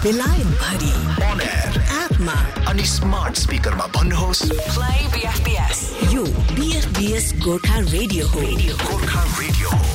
बेलायत भरि On air एपमा अनि स्मार्ट स्पिकरमा भन्नुहोस् प्ले बीएफबीएस। यो बीएफबीएस गोर्खा रेडियो हो। गोर्खा रेडियो हो।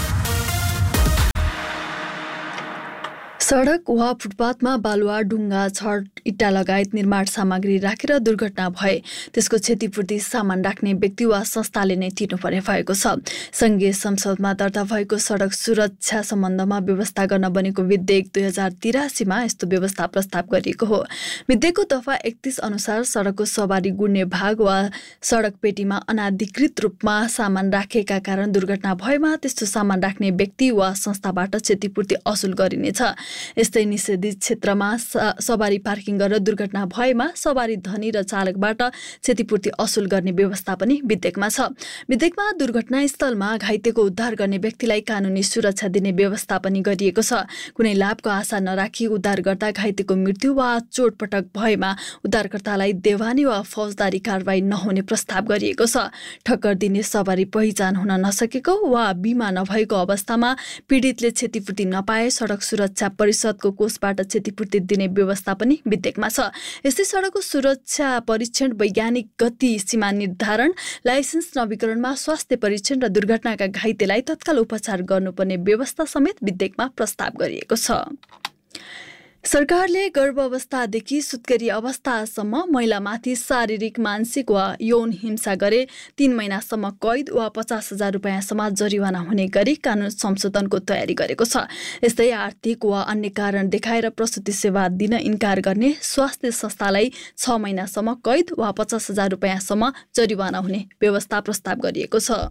सडक वा फुटपाथमा बालुवा, ढुङ्गा, छड, इट्टा लगायत निर्माण सामग्री राखेर दुर्घटना भए त्यसको क्षतिपूर्ति सामान राख्ने व्यक्ति वा संस्थाले नै तिर्नुपर्ने भएको छ। संघीय संसदमा दर्ता भएको सडक सुरक्षा सम्बन्धमा व्यवस्था गर्न बनेको विधेयक 2083 मा यस्तो व्यवस्था प्रस्ताव गरिएको हो। विधेयकको दफा 31 अनुसार सडकको सवारी गुड्ने भाग वा सडक पेटीमा अनाधिकृत रूपमा सामान राखेका कारण दुर्घटना भएमा त्यस्तो सामान राख्ने व्यक्ति वा संस्थाबाट क्षतिपूर्ति असुल गरिनेछ। यस्तै निषेधित क्षेत्रमा सवारी पार्किङ गरेर दुर्घटना भएमा सवारी धनी र चालकबाट क्षतिपूर्ति असुल गर्ने व्यवस्था पनि विधेयकमा छ। विधेयकमा दुर्घटनास्थलमा घाइतेको उद्धार गर्ने व्यक्तिलाई कानुनी सुरक्षा दिने व्यवस्था पनि गरिएको छ। कुनै लाभको आशा नराखी उद्धार गर्दा घाइतेको मृत्यु वा चोटपटक भएमा उद्धारकर्तालाई देवानी वा फौजदारी कारबाही नहुने प्रस्ताव गरिएको छ। ठक्कर दिने सवारी पहिचान हुन नसकेको वा बिमा नभएको अवस्थामा पीडितले क्षतिपूर्ति नपाए सडक सुरक्षा परिषदको कोषबाट क्षतिपूर्ति दिने व्यवस्था पनि विधेयकमा छ। यस्तै सडकको सुरक्षा परीक्षण, वैज्ञानिक गति सीमा निर्धारण, लाइसेन्स नवीकरणमा स्वास्थ्य परीक्षण र दुर्घटनाका घाइतेलाई तत्काल उपचार गर्नुपर्ने व्यवस्था समेत विधेयकमा प्रस्ताव गरिएको छ। सरकारले गर्भावस्थादेखि सुत्केरी अवस्थासम्म महिलामाथि शारीरिक, मानसिक वा यौन हिंसा गरे 3 महिनासम्म कैद वा 50,000 रुपियाँसम्म जरिवाना हुने गरी कानुन संशोधनको तयारी गरेको छ। यस्तै आर्थिक वा अन्य कारण देखाएर प्रसुति सेवा दिन इन्कार गर्ने स्वास्थ्य संस्थालाई 6 महिनासम्म कैद वा 50,000 रुपियाँसम्म जरिवाना हुने व्यवस्था प्रस्ताव गरिएको छ।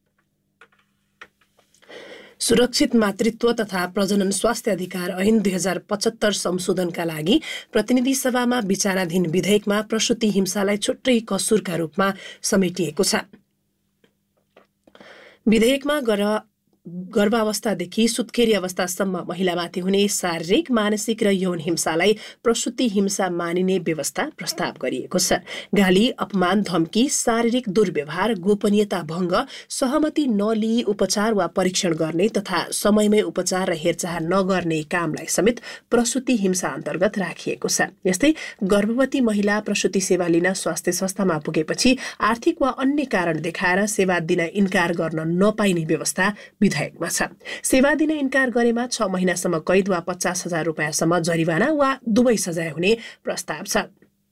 सुरक्षित मातृत्व तथा प्रजनन स्वास्थ्य अधिकार ऐन 2075 संशोधनका लागि प्रतिनिधि सभामा विचाराधीन विधेयकमा प्रसुति हिंसालाई छुट्टै कसुरका रूपमा समेटिएको छ। विधेयकमा गर्भावस्थादेखि सुत्केरी अवस्थासम्म महिलामाथि हुने शारीरिक, मानसिक र यौन हिंसालाई प्रसुति हिंसा मानिने व्यवस्था प्रस्ताव गरिएको छ। गाली, अपमान, धम्की, शारीरिक दुर्व्यवहार, गोपनीयता भङ्ग, सहमति नलिई उपचार वा परीक्षण गर्ने तथा समयमै उपचार र हेरचाह नगर्ने कामलाई समेत प्रसुति हिंसा अन्तर्गत राखिएको छ। यस्तै गर्भवती महिला प्रसुति सेवा लिन स्वास्थ्य संस्थामा पुगेपछि आर्थिक वा अन्य कारण देखाएर सेवा दिन इन्कार गर्न नपाइने व्यवस्था विधेयकमा छ। सेवा दिन इन्कार गरेमा 6 महिनासम्म कैद वा 50,000 रुपियाँसम्म जरिवाना वा दुवै सजाय हुने प्रस्ताव छ।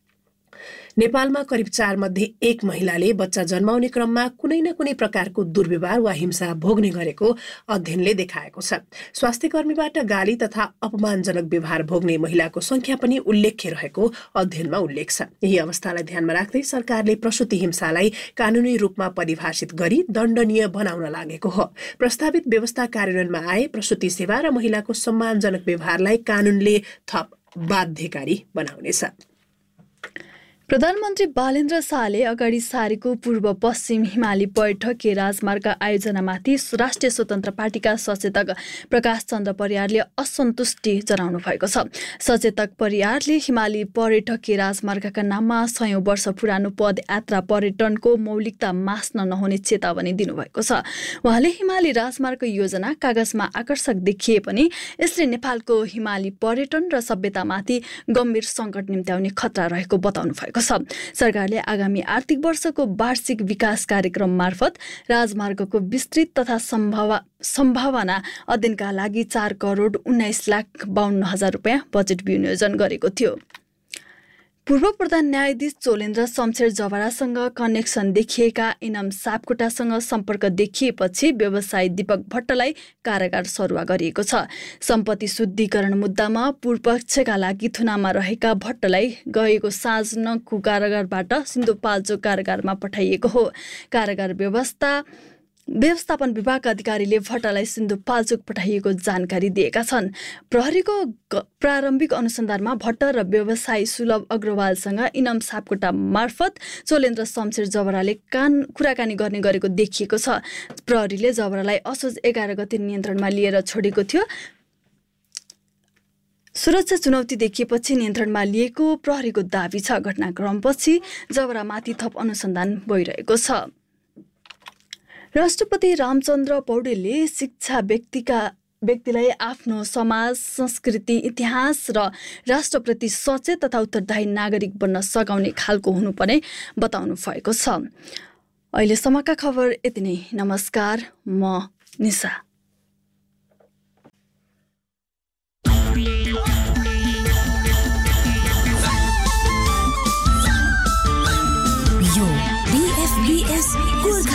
नेपालमा करिब 4 मध्ये 1 महिलाले बच्चा जन्माउने क्रममा कुनै न कुनै प्रकारको दुर्व्यवहार वा हिंसा भोग्ने गरेको अध्ययनले देखाएको छ। स्वास्थ्य कर्मीबाट गाली तथा अपमानजनक व्यवहार भोग्ने महिलाको संख्या पनि उल्लेख्य रहेको अध्ययनमा उल्लेख छ। यही अवस्थालाई ध्यानमा राख्दै सरकारले प्रसुति हिंसालाई कानुनी रूपमा परिभाषित गरी दण्डनीय बनाउन लागेको हो। प्रस्तावित व्यवस्था कार्यान्वयनमा आए प्रसुति सेवा र महिलाको सम्मानजनक व्यवहारलाई कानुनले थप बाध्यकारी बनाउनेछ। प्रधानमन्त्री बालेन्द्र शाहले अगाडि सारेको पूर्व पश्चिम हिमाली पर्यटकीय राजमार्ग आयोजनामाथि राष्ट्रिय स्वतन्त्र पार्टीका सचेतक प्रकाश चन्द्र परियारले असन्तुष्टि जनाउनु भएको छ। सचेतक परियारले हिमाली पर्यटकीय राजमार्गका नाममा 100 वर्ष पुरानो पदयात्रा पर्यटनको मौलिकता मास्न नहुने चेतावनी दिनुभएको छ। उहाँले हिमाली राजमार्ग योजना कागजमा आकर्षक देखिए पनि यसले नेपालको हिमाली पर्यटन र सभ्यतामाथि गम्भीर सङ्कट निम्त्याउने खतरा रहेको बताउनु भएको छ। सरकारले आगामी आर्थिक वर्षको वार्षिक विकास कार्यक्रम मार्फत राजमार्गको विस्तृत तथा सम्भावना अध्ययनका लागि 4,19,52,000 रुपियाँ बजेट विनियोजन गरेको थियो। पूर्व प्रधान न्यायाधीश चोलेन्द्र शमशेर जवरासँग कनेक्सन देखिएका इनाम सापकोटासँग सम्पर्क देखिएपछि व्यवसायी दीपक भट्टलाई कारागार सरुवा गरिएको छ। सम्पत्ति शुद्धिकरण मुद्दामा पूर्वपक्षका लागि थुनामा रहेका भट्टलाई गएको साँझ नक्कु कारागारबाट सिन्धुपाल्चोक कारागारमा पठाइएको हो। कारागार व्यवस्थापन विभागका अधिकारीले भट्टलाई सिन्धुपाल्चोक पठाइएको जानकारी दिएका छन्। प्रहरीको प्रारम्भिक अनुसन्धानमा भट्ट र व्यवसायी सुलभ अग्रवालसँग इनाम सापकोटा मार्फत चोलेन्द्र शमशेर जवराले कुराकानी गर्ने गरेको देखिएको छ। प्रहरीले जवरालाई असोज 11 गते नियन्त्रणमा लिएर छोडेको थियो। सुरक्षा चुनौती देखिएपछि नियन्त्रणमा लिएको प्रहरीको दाबी छ। घटनाक्रमपछि जवरामाथि थप अनुसन्धान भइरहेको छ। राष्ट्रपति रामचन्द्र पौडेलले शिक्षा व्यक्तिका व्यक्तिलाई आफ्नो समाज, संस्कृति, इतिहास र राष्ट्रप्रति सचेत तथा उत्तरदायी नागरिक बन्न सघाउने खालको हुनुपर्ने बताउनु भएको छ। अहिलेसम्मका खबर यति नै। नमस्कार, म निशा।